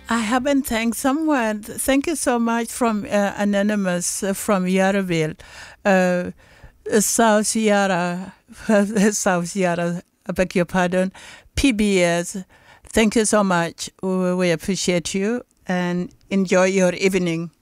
I haven't thanked someone. Thank you so much from Anonymous from Yarraville, uh, South Yarra, South Yarra, I beg your pardon, PBS. Thank you so much. We appreciate you and enjoy your evening.